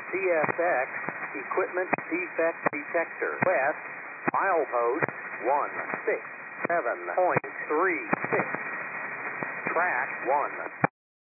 CSX Equipment Defect Detector. West, milepost 167.36. Track 1.